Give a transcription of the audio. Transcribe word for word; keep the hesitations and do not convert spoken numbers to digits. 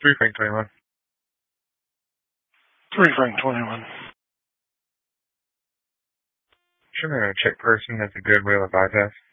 Three Frank twenty-one. Three Frank twenty-one. Shouldn't a check person at the Goodwill advise us?